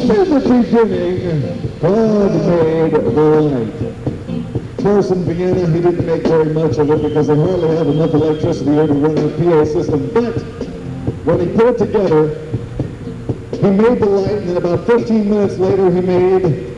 In the beginning, God made the light. Of course, in Vienna, he didn't make very much of it because they hardly have enough electricity here to run a PA system. But when he put it together, he made the light, and then about 15 minutes later, he made